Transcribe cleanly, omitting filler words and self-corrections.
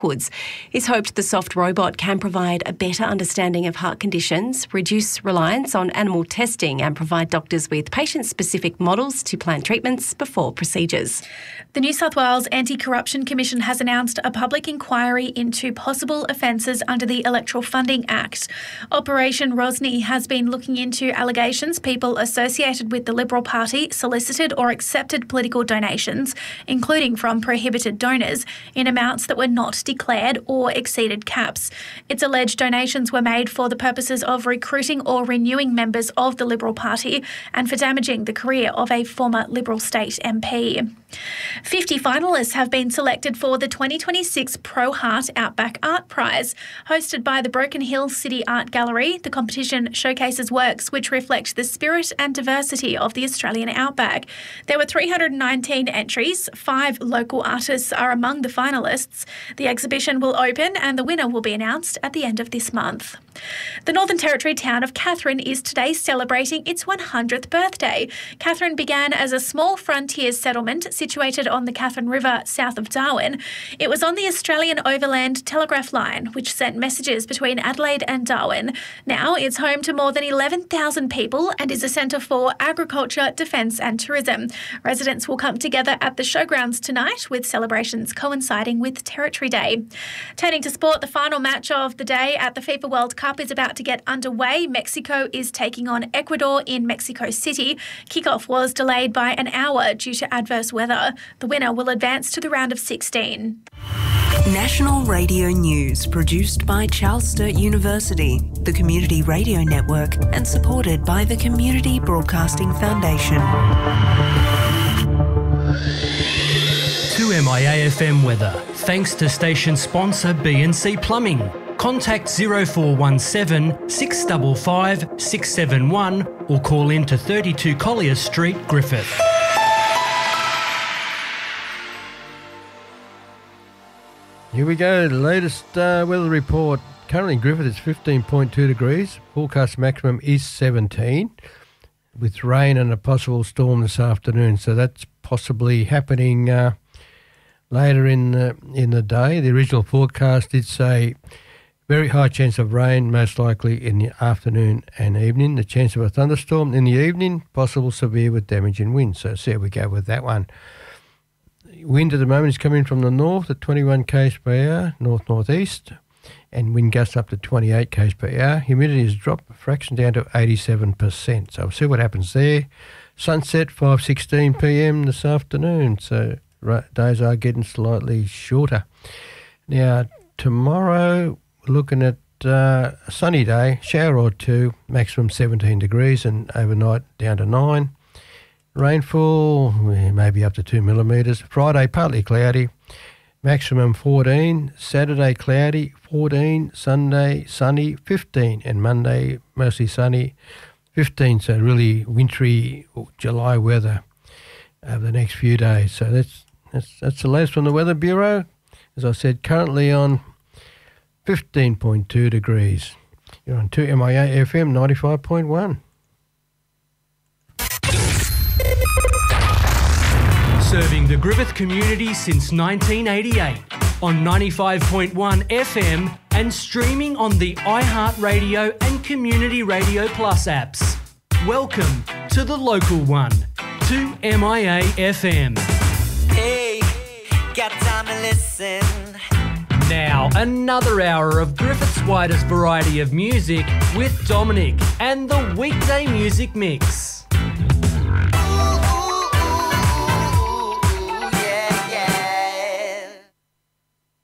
Woods. It's hoped the soft robot can provide a better understanding of heart conditions, reduce reliance on animal testing and provide doctors with patient-specific models to plan treatments before procedures. The New South Wales Anti-Corruption Commission has announced a public inquiry into possible offences under the Electoral Funding Act. Operation Rosny has been looking into allegations people associated with the Liberal Party solicited or accepted political donations, including from prohibited donors, in amounts that were not declared or exceeded caps. It's alleged donations were made for the purposes of recruiting or renewing members of the Liberal Party and for damaging the career of a former Liberal state MP. 50 finalists have been selected for the 2026 Pro Heart Outback Art Prize. Hosted by the Broken Hill City Art Gallery, the competition showcases works which reflect the spirit and diversity of the Australian outback. There were 319 entries. 5 local artists are among the finalists. The exhibition will open and the winner will be announced at the end of this month. The Northern Territory town of Katherine is today celebrating its 100th birthday. Katherine began as a small frontier settlement situated on the Katherine River south of Darwin. It was on the Australian Overland Telegraph Line, which sent messages between Adelaide and Darwin. Now it's home to more than 11,000 people and is a centre for agriculture, defence and tourism. Residents will come together at the showgrounds tonight, with celebrations coinciding with Territory Day. Turning to sport, the final match of the day at the FIFA World Cup is about to get underway. Mexico is taking on Ecuador in Mexico City. Kickoff was delayed by an hour due to adverse weather. The winner will advance to the round of 16. National Radio News, produced by Charles Sturt University, the Community Radio Network, and supported by the Community Broadcasting Foundation. To MIA-FM weather, thanks to station sponsor B&C Plumbing. Contact 0417 655 671 or call in to 32 Collier Street, Griffith. Here we go, the latest weather report. Currently in Griffith it's 15.2 degrees. Forecast maximum is 17 with rain and a possible storm this afternoon. So that's possibly happening later in the day. The original forecast did say very high chance of rain, most likely in the afternoon and evening. The chance of a thunderstorm in the evening, possible severe with damaging wind. So see how we go with that one. Wind at the moment is coming from the north at 21 km per hour, north-northeast, and wind gusts up to 28 km per hour. Humidity has dropped a fraction down to 87%. So we'll see what happens there. Sunset 5:16 p.m. this afternoon, so days are getting slightly shorter. Now, tomorrow we're looking at a sunny day, shower or two, maximum 17 degrees, and overnight down to 9. Rainfall, maybe up to 2 millimetres. Friday, partly cloudy, maximum 14. Saturday, cloudy, 14. Sunday, sunny, 15. And Monday, mostly sunny, 15. So really wintry July weather over the next few days. So that's the latest from the Weather Bureau. As I said, currently on 15.2 degrees. You're on 2MIA FM 95.1. Serving the Griffith community since 1988 on 95.1 FM and streaming on the iHeartRadio and Community Radio Plus apps. Welcome to the local one, 2MIA FM. Hey, got time to listen. Now, another hour of Griffith's widest variety of music with Dominic and the Weekday Music Mix.